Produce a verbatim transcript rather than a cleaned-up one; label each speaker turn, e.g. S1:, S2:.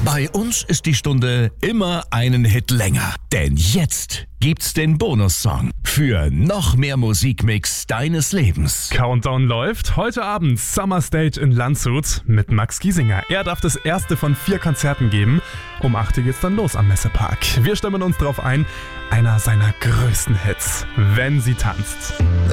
S1: Bei uns ist die Stunde immer einen Hit länger. Denn jetzt gibt's den Bonussong für noch mehr Musikmix deines Lebens.
S2: Countdown läuft. Heute Abend Summer Stage in Landshut mit Max Giesinger. Er darf das erste von vier Konzerten geben. Um acht Uhr geht's dann los am Messepark. Wir stimmen uns drauf ein. Einer seiner größten Hits, Wenn sie tanzt.